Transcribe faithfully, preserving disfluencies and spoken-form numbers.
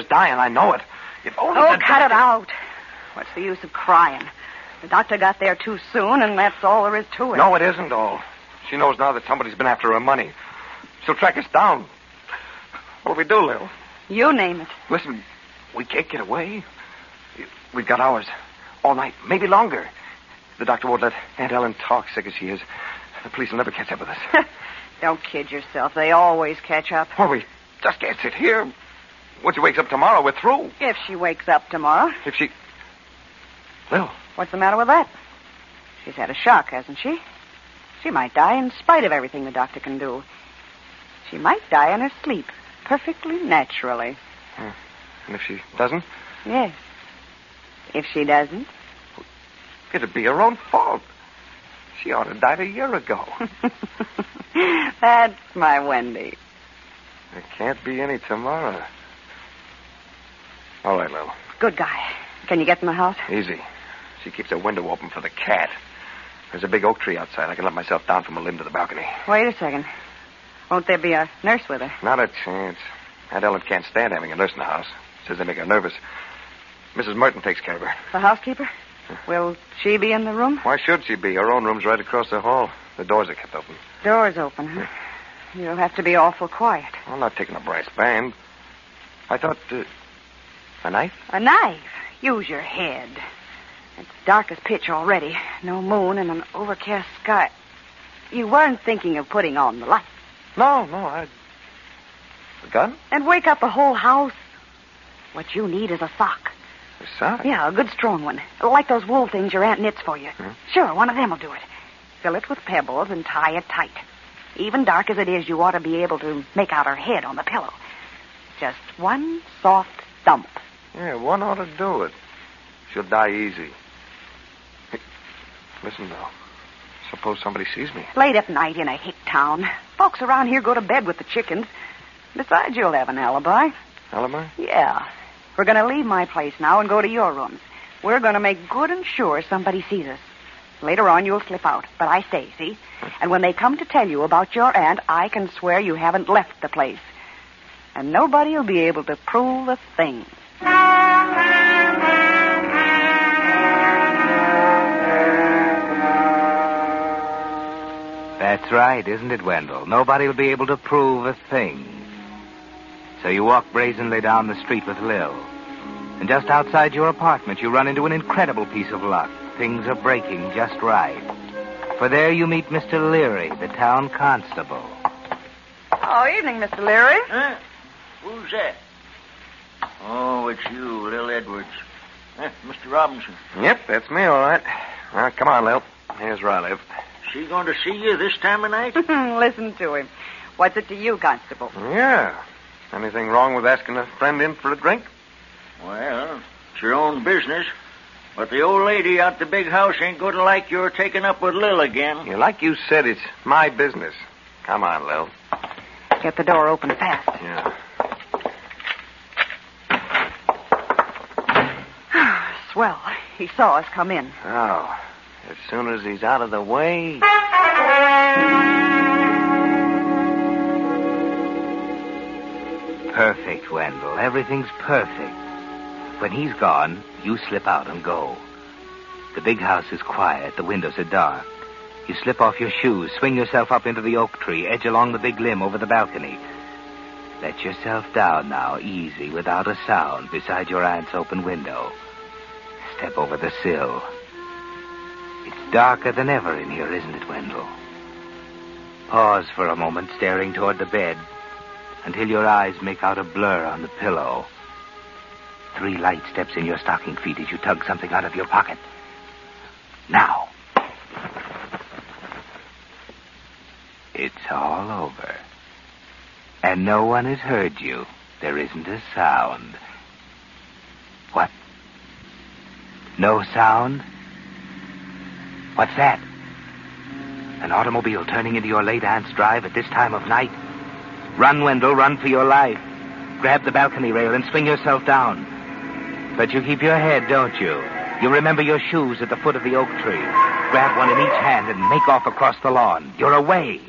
dying. I know it. If only Oh, the cut doctor... it out. What's the use of crying? The doctor got there too soon, and that's all there is to it. No, it isn't all. She knows now that somebody's been after her money. She'll track us down. What'll we do, Lil? You name it. Listen, we can't get away. We've got hours. All night. Maybe longer. The doctor won't let Aunt Ellen talk, sick as she is. The police will never catch up with us. Don't kid yourself. They always catch up. Well, we just can't sit here. Once she wakes up tomorrow, we're through. If she wakes up tomorrow. If she... Lil. What's the matter with that? She's had a shock, hasn't she? She might die in spite of everything the doctor can do. She might die in her sleep, perfectly naturally. Hmm. And if she doesn't? Yes. If she doesn't? It'd be her own fault. She ought to have died a year ago. That's my Wendy. There can't be any tomorrow. All right, Lil. Good guy. Can you get in the house? Easy. She keeps her window open for the cat. There's a big oak tree outside. I can let myself down from a limb to the balcony. Wait a second. Won't there be a nurse with her? Not a chance. Aunt Ellen can't stand having a nurse in the house. Says they make her nervous. Missus Merton takes care of her. The housekeeper? Will she be in the room? Why should she be? Her own room's right across the hall. The doors are kept open. Door's open, huh? You'll have to be awful quiet. I'm not taking a brass band. I thought, uh, a knife? A knife? Use your head. It's dark as pitch already. No moon and an overcast sky. You weren't thinking of putting on the light. No, no, I... A gun? And wake up the whole house. What you need is a sock. A sock? Yeah, a good strong one. Like those wool things your aunt knits for you. Hmm? Sure, one of them will do it. Fill it with pebbles and tie it tight. Even dark as it is, you ought to be able to make out her head on the pillow. Just one soft thump. Yeah, one ought to do it. She'll die easy. Hey, listen, though. Suppose somebody sees me. Late at night in a hick town. Folks around here go to bed with the chickens. Besides, you'll have an alibi. Alibi? Yeah. We're going to leave my place now and go to your rooms. We're going to make good and sure somebody sees us. Later on, you'll slip out. But I stay, see? And when they come to tell you about your aunt, I can swear you haven't left the place. And nobody will be able to prove a thing. That's right, isn't it, Wendell? Nobody will be able to prove a thing. So you walk brazenly down the street with Lil. And just outside your apartment, you run into an incredible piece of luck. Things are breaking just right. For there you meet Mister Leary, the town constable. Oh, evening, Mister Leary. Huh? Who's that? Oh, it's you, Lil Edwards. Huh, Mister Robinson. Yep, that's me, all right. Well, come on, Lil. Here's where I live. She going to see you this time of night? Listen to him. What's it to you, Constable? Yeah. Anything wrong with asking a friend in for a drink? Well, it's your own business. But the old lady out the big house ain't going to like you're taking up with Lil again. Yeah, like you said, it's my business. Come on, Lil. Get the door open fast. Yeah. Swell. He saw us come in. Oh, as soon as he's out of the way... Perfect, Wendell. Everything's perfect. When he's gone, you slip out and go. The big house is quiet. The windows are dark. You slip off your shoes, swing yourself up into the oak tree, edge along the big limb over the balcony. Let yourself down now, easy, without a sound, beside your aunt's open window. Step over the sill. It's darker than ever in here, isn't it, Wendell? Pause for a moment, staring toward the bed, until your eyes make out a blur on the pillow. Three light steps in your stocking feet as you tug something out of your pocket. Now. It's all over. And no one has heard you. There isn't a sound. What? No sound? What's that? An automobile turning into your late aunt's drive at this time of night? Run, Wendell, run for your life. Grab the balcony rail and swing yourself down. But you keep your head, don't you? You remember your shoes at the foot of the oak tree. Grab one in each hand and make off across the lawn. You're away.